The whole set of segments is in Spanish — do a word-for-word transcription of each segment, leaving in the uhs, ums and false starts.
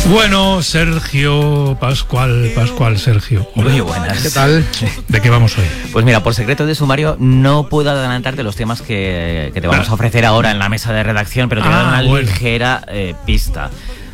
Bueno, Sergio Pascual, Pascual, Sergio. Hola. Muy buenas. ¿Qué tal? ¿De qué vamos hoy? Pues mira, por secreto de sumario no puedo adelantarte los temas que, que te vamos a ofrecer ahora en la mesa de redacción, pero te voy a dar una bueno. ligera eh, pista.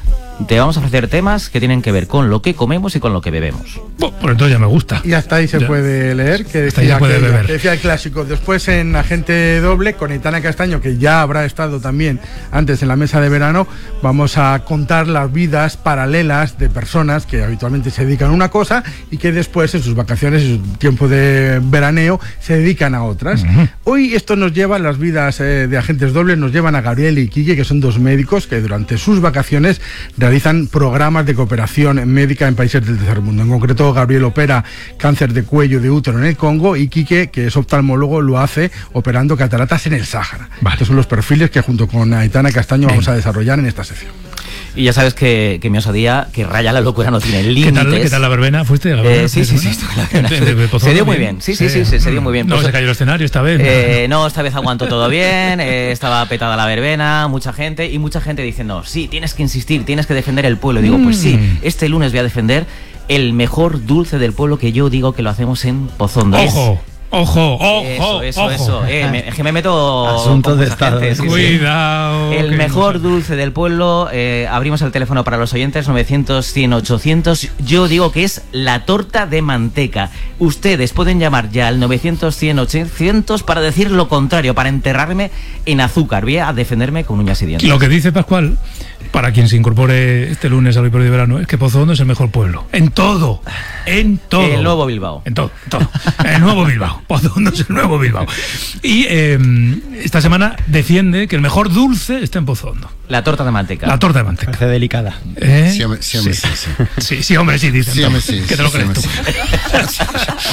Te vamos a ofrecer temas que tienen que ver con lo que comemos y con lo que bebemos. Bueno, pues entonces ya me gusta. Y hasta ahí se ya. puede leer, que hasta ahí decía, se puede que, beber. que decía el clásico. Después en Agente Doble, con Aitana Castaño, que ya habrá estado también antes en la mesa de verano, vamos a contar las vidas paralelas de personas que habitualmente se dedican a una cosa y que después en sus vacaciones, en su tiempo de veraneo, se dedican a otras. Uh-huh. Hoy esto nos lleva, las vidas eh, de Agentes Dobles nos llevan a Gabriel y Quique, que son dos médicos que durante sus vacaciones realizan programas de cooperación médica en países del tercer mundo. En concreto, Gabriel opera cáncer de cuello de útero en el Congo y Quique, que es oftalmólogo, lo hace operando cataratas en el Sáhara. Vale. Estos son los perfiles que junto con Aitana Castaño vamos a desarrollar en esta sección. Y ya sabes que, que mi osadía, que raya la locura, no tiene límites. ¿Qué tal, ¿Qué tal la verbena? ¿Fuiste a la verbena? Eh, sí, sí, sí, estuve en la verbena. ¿De, de, de, de se dio muy bien, sí, sí, sí, sí, se dio muy bien. No, pues, se cayó el escenario esta vez. Eh, no, esta vez aguantó todo bien, eh, estaba petada la verbena, mucha gente, y mucha gente diciendo, sí, tienes que insistir, tienes que defender el pueblo. Y digo, pues sí, este lunes voy a defender el mejor dulce del pueblo, que yo digo que lo hacemos en Pozondo. ¡Ojo! Es, Ojo, ojo, eso, eso, ojo. eso. Eh, me, es que me meto asuntos de estado. Gente, sí, Cuidado. Sí. El mejor no dulce del pueblo. Eh, abrimos el teléfono para los oyentes, novecientos, cien, ochocientos. Yo digo que es la torta de manteca. Ustedes pueden llamar ya al novecientos, cien, ochocientos para decir lo contrario, para enterrarme en azúcar. Voy a defenderme con uñas y dientes. Lo que dice Pascual, para quien se incorpore este lunes al Hoy por Hoy de Verano, es que Pozondo es el mejor pueblo. En todo. En todo. El nuevo Bilbao. En todo, en todo. El nuevo Bilbao. Pozondo es el nuevo Bilbao. Y eh, esta semana defiende que el mejor dulce está en Pozondo. La torta de manteca. La torta de manteca. Parece delicada. ¿Eh? Sí, hombre, sí, hombre, sí. Sí, sí. sí, sí, hombre, sí, dicen. Sí, hombre, sí. Que te lo sí, crees sí, tú.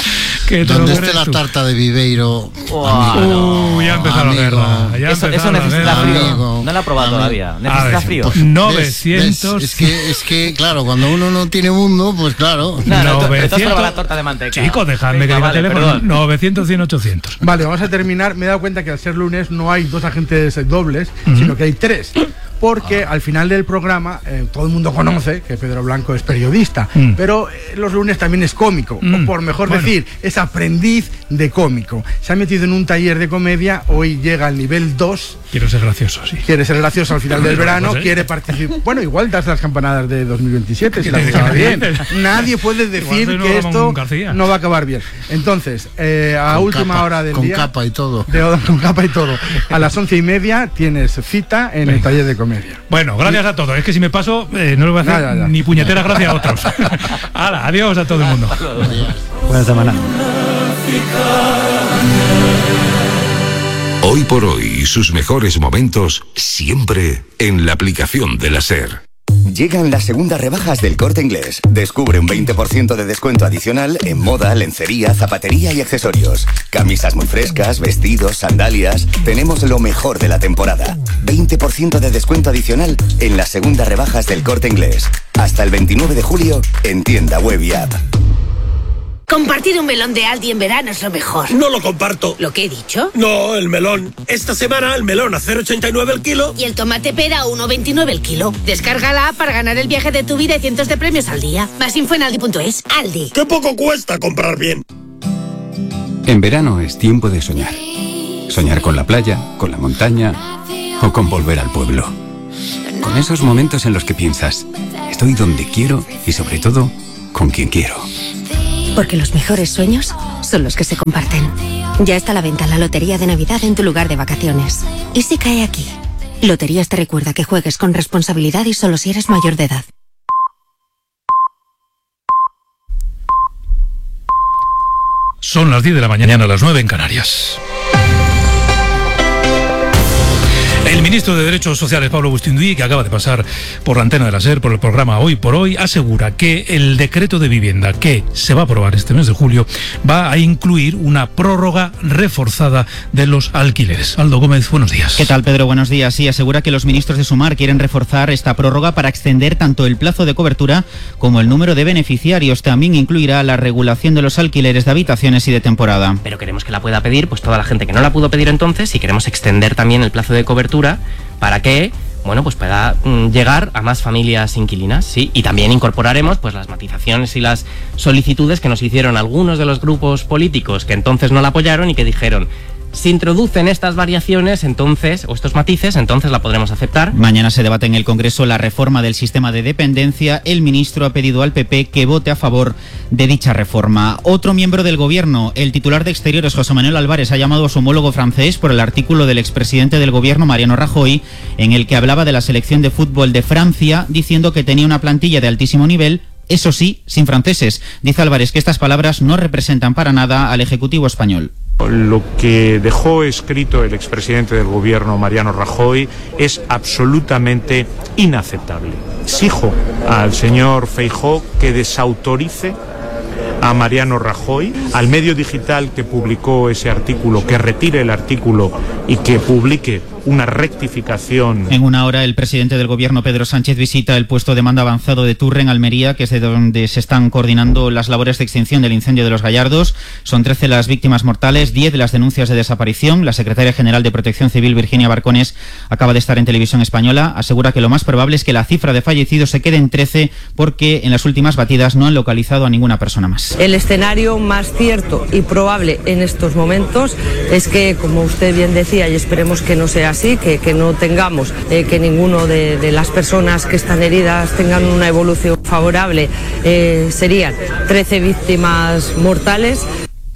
Que te Donde lo esté crees la tú. tarta de Viveiro. Oh, amigo, Uh, ya empezó amigo. la guerra. Ya Eso, empezó eso la necesita guerra. frío. Amigo, No la he probado amigo. todavía. A Necesita ver, frío. pues, ¿Ves? novecientos. ¿Ves? Es que, es que, claro, cuando uno no tiene mundo, pues claro. No, no, novecientos. entonces prueba la torta de manteca. Chicos, dejadme Venga, que diga vale, el teléfono. perdón. novecientos, cien, ochocientos. Vale, vamos a terminar. Me he dado cuenta que al ser lunes no hay dos agentes dobles, Uh-huh. sino que hay tres. Porque al final del programa eh, todo el mundo conoce que Pedro Blanco es periodista, Mm. pero eh, los lunes también es cómico, Mm. o por mejor Bueno. decir, es aprendiz de cómico. Se ha metido en un taller de comedia, hoy llega al nivel dos. Quiero ser gracioso, sí. Quiere ser gracioso al final del verano, Pues, ¿eh? quiere participar. Bueno, igual das las campanadas de dos mil veintisiete, si la ¿Qué cosa va dices? bien. Nadie puede decir soy nuevo que Ramón esto García. no va a acabar bien. Entonces, eh, a Con última capa, hora del con día. capa y todo. De, con capa y todo. A las once y media tienes cita en el taller de comedia. Bueno, gracias a todos. Es que si me paso, eh, no le voy a hacer Ya, ya, ya. ni puñeteras gracias a otros. Hala, adiós a todo el mundo. Buena semana. Hoy por hoy y sus mejores momentos siempre en la aplicación de la SER. Llegan las segundas rebajas del Corte Inglés. Descubre un veinte por ciento de descuento adicional en moda, lencería, zapatería y accesorios. Camisas muy frescas, vestidos, sandalias. Tenemos lo mejor de la temporada. veinte por ciento de descuento adicional en las segundas rebajas del Corte Inglés. Hasta el veintinueve de julio en tienda web y app. Compartir un melón de Aldi en verano es lo mejor. No lo comparto. ¿Lo que he dicho? No, el melón. Esta semana el melón a cero coma ochenta y nueve el kilo. Y el tomate pera a uno coma veintinueve el kilo. Descarga la app para ganar el viaje de tu vida y cientos de premios al día. Más info en aldi punto es. Aldi. ¡Qué poco cuesta comprar bien! En verano es tiempo de soñar. Soñar con la playa, con la montaña o con volver al pueblo. Con esos momentos en los que piensas, estoy donde quiero y sobre todo, con quien quiero. Porque los mejores sueños son los que se comparten. Ya está a la venta la Lotería de Navidad en tu lugar de vacaciones. ¿Y si cae aquí? Loterías te recuerda que juegues con responsabilidad y solo si eres mayor de edad. Son las diez de la mañana, a las nueve en Canarias. El ministro de Derechos Sociales, Pablo Bustinduy, que acaba de pasar por la antena de la SER, por el programa Hoy por Hoy, asegura que el decreto de vivienda que se va a aprobar este mes de julio va a incluir una prórroga reforzada de los alquileres. Aldo Gómez, buenos días. ¿Qué tal, Pedro? Buenos días. Sí, asegura que los ministros de Sumar quieren reforzar esta prórroga para extender tanto el plazo de cobertura como el número de beneficiarios. También incluirá la regulación de los alquileres de habitaciones y de temporada. Pero queremos que la pueda pedir pues toda la gente que no la pudo pedir entonces, y queremos extender también el plazo de cobertura. ¿Para qué? bueno, pues pueda mm, llegar a más familias inquilinas, sí, y también incorporaremos pues las matizaciones y las solicitudes que nos hicieron algunos de los grupos políticos que entonces no la apoyaron y que dijeron: si introducen estas variaciones, entonces, o estos matices, entonces la podremos aceptar. Mañana se debate en el Congreso la reforma del sistema de dependencia. El ministro ha pedido al P P que vote a favor de dicha reforma. Otro miembro del Gobierno, el titular de Exteriores, José Manuel Álvarez, ha llamado a su homólogo francés por el artículo del expresidente del Gobierno, Mariano Rajoy, en el que hablaba de la selección de fútbol de Francia, diciendo que tenía una plantilla de altísimo nivel, eso sí, sin franceses. Dice Álvarez que estas palabras no representan para nada al Ejecutivo español. Lo que dejó escrito el expresidente del Gobierno, Mariano Rajoy, es absolutamente inaceptable. Exijo al señor Feijóo que desautorice a Mariano Rajoy, al medio digital que publicó ese artículo, que retire el artículo y que publique una rectificación. En una hora, el presidente del Gobierno, Pedro Sánchez, visita el puesto de mando avanzado de Turre, en Almería, que es de donde se están coordinando las labores de extinción del incendio de Los Gallardos. Son trece las víctimas mortales, diez las denuncias de desaparición. La secretaria general de Protección Civil, Virginia Barcones, acaba de estar en Televisión Española. Asegura que lo más probable es que la cifra de fallecidos se quede en trece, porque en las últimas batidas no han localizado a ninguna persona más. El escenario más cierto y probable en estos momentos es que, como usted bien decía, y esperemos que no sea así, que, que no tengamos, eh, que ninguno de, de las personas que están heridas tengan una evolución favorable, eh, serían trece víctimas mortales.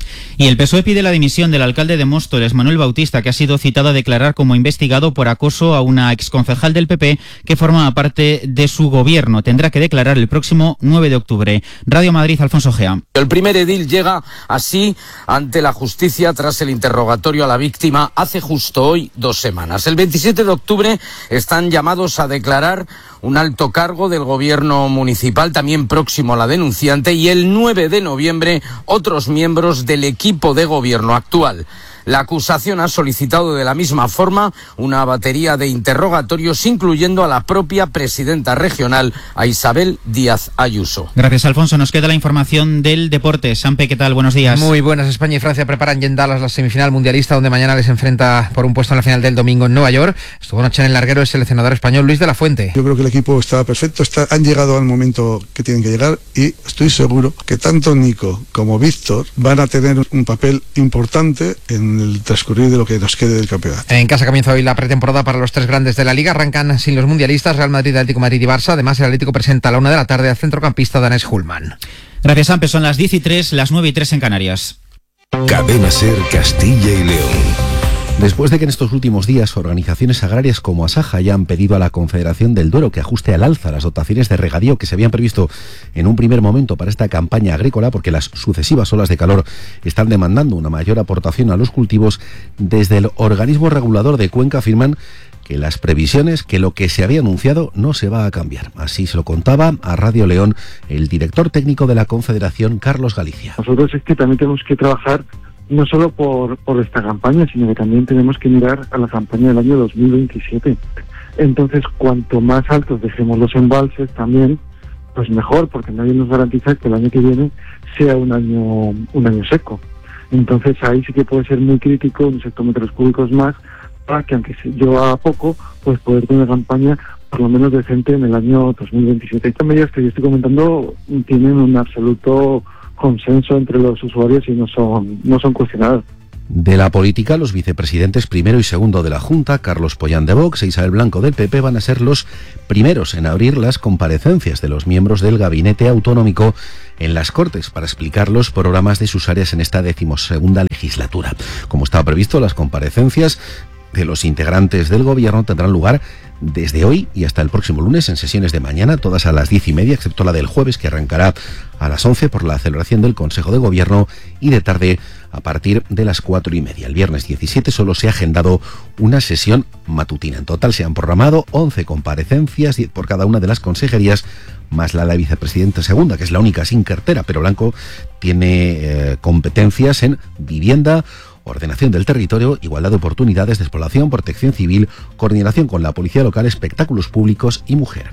Y el P S O E pide la dimisión del alcalde de Móstoles, Manuel Bautista, que ha sido citado a declarar como investigado por acoso a una exconcejal del P P que formaba parte de su gobierno. Tendrá que declarar el próximo nueve de octubre. Radio Madrid, Alfonso Gea. El primer edil llega así ante la justicia tras el interrogatorio a la víctima hace justo hoy dos semanas. El veintisiete de octubre están llamados a declarar un alto cargo del gobierno municipal, también próximo a la denunciante, y el nueve de noviembre otros miembros del equipo de gobierno actual. La acusación ha solicitado de la misma forma una batería de interrogatorios, incluyendo a la propia presidenta regional, a Isabel Díaz Ayuso. Gracias, Alfonso. Nos queda la información del deporte. Sampe, ¿qué tal? Buenos días. Muy buenas. España y Francia preparan ya en Dallas la semifinal mundialista, donde mañana les enfrenta por un puesto en la final del domingo en Nueva York. Estuvo anoche en el larguero el seleccionador español Luis de la Fuente. Yo creo que el equipo está perfecto, está, han llegado al momento que tienen que llegar, y estoy seguro que tanto Nico como Víctor van a tener un papel importante en el transcurrir de lo que nos quede del campeonato. En casa comienza hoy la pretemporada para los tres grandes de la Liga. Arrancan sin los mundialistas Real Madrid, Atlético de Madrid y Barça. Además, el Atlético presenta a la una de la tarde al centrocampista danés Hullman. Gracias, Sampe. Son las diez y tres, las nueve y tres en Canarias. Cadena SER Castilla y León. Después de que en estos últimos días organizaciones agrarias como Asaja ya han pedido a la Confederación del Duero que ajuste al alza las dotaciones de regadío que se habían previsto en un primer momento para esta campaña agrícola, porque las sucesivas olas de calor están demandando una mayor aportación a los cultivos, desde el organismo regulador de Cuenca afirman que las previsiones, que lo que se había anunciado no se va a cambiar. Así se lo contaba a Radio León el director técnico de la Confederación, Carlos Galicia. Nosotros es que también tenemos que trabajar no solo por, por esta campaña, sino que también tenemos que mirar a la campaña del año dos mil veintisiete. Entonces, cuanto más altos dejemos los embalses también, pues mejor, porque nadie nos garantiza que el año que viene sea un año un año seco. Entonces, ahí sí que puede ser muy crítico unos hectómetros cúbicos más, para que, aunque se llueva poco, pues poder tener una campaña por lo menos decente en el año dos mil veintisiete. Estas medidas que yo estoy comentando tienen un absoluto consenso entre los usuarios y no son, no son cuestionadas. De la política, los vicepresidentes primero y segundo de la Junta, Carlos Pollán de Vox e Isabel Blanco del P P, van a ser los primeros en abrir las comparecencias de los miembros del gabinete autonómico en las Cortes para explicar los programas de sus áreas en esta decimosegunda legislatura. Como estaba previsto, las comparecencias de los integrantes del gobierno tendrán lugar desde hoy y hasta el próximo lunes en sesiones de mañana, todas a las diez y media, excepto la del jueves, que arrancará a las once por la celebración del Consejo de Gobierno, y de tarde a partir de las cuatro y media. El viernes diecisiete solo se ha agendado una sesión matutina. En total se han programado once comparecencias, diez por cada una de las consejerías, más la de la vicepresidenta segunda, que es la única sin cartera, pero Blanco tiene eh, competencias en vivienda, ordenación del territorio, igualdad de oportunidades, despoblación, protección civil, coordinación con la policía local, espectáculos públicos y mujer.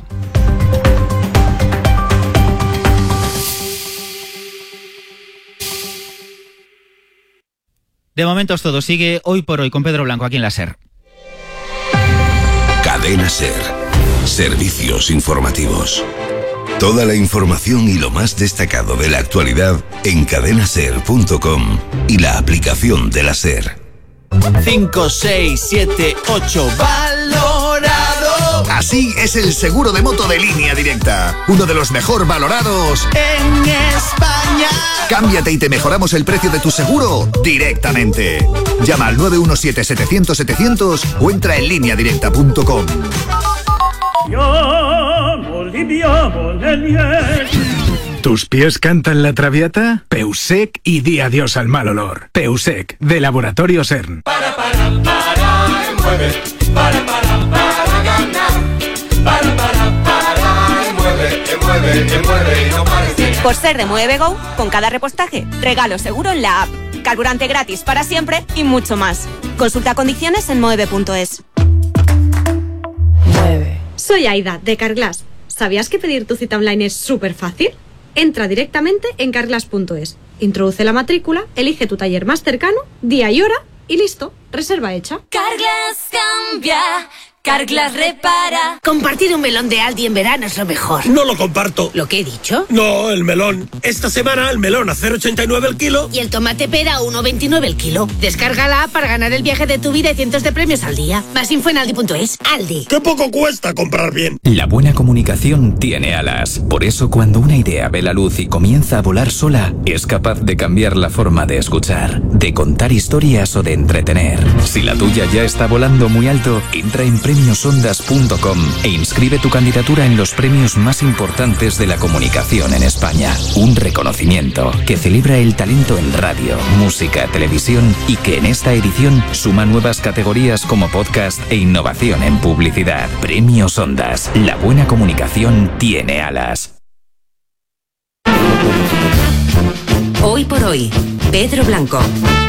De momento es todo. Sigue Hoy por Hoy con Pedro Blanco aquí en la SER. Cadena SER. Servicios informativos. Toda la información y lo más destacado de la actualidad en cadena ser punto com y la aplicación de la SER. cinco, seis, siete, ocho, valorado. Así es el seguro de moto de Línea Directa, uno de los mejor valorados en España. Cámbiate y te mejoramos el precio de tu seguro directamente. Llama al nueve uno siete, setecientos, setecientos o entra en línea directa punto com. ¿Tus pies cantan la traviata? Peusec y di adiós al mal olor. Peusec, de Laboratorio CERN. Para, para, para, mueve. Para, para, para ganar. Para, para, para, mueve, mueve, mueve y no pares de... Por ser de Mueve Go, con cada repostaje, regalo seguro en la app. Carburante gratis para siempre y mucho más. Consulta condiciones en mueve punto es. Soy Aida, de Carglass. ¿Sabías que pedir tu cita online es súper fácil? Entra directamente en carglass punto es, introduce la matrícula, elige tu taller más cercano, día y hora y listo, reserva hecha. Carglass cambia, Carglass repara. Compartir un melón de Aldi en verano es lo mejor. No lo comparto. ¿Lo que he dicho? No, el melón. Esta semana el melón a cero coma ochenta y nueve el kilo. Y el tomate pera a uno coma veintinueve el kilo. Descarga la app para ganar el viaje de tu vida y cientos de premios al día. Más info en aldi punto es. Aldi. ¡Qué poco cuesta comprar bien! La buena comunicación tiene alas. Por eso, cuando una idea ve la luz y comienza a volar sola, es capaz de cambiar la forma de escuchar, de contar historias o de entretener. Si la tuya ya está volando muy alto, entra en premios ondas punto com e inscribe tu candidatura en los premios más importantes de la comunicación en España. Un reconocimiento que celebra el talento en radio, música, televisión y que en esta edición suma nuevas categorías como podcast e innovación en publicidad. Premios Ondas. La buena comunicación tiene alas. Hoy por hoy, Pedro Blanco.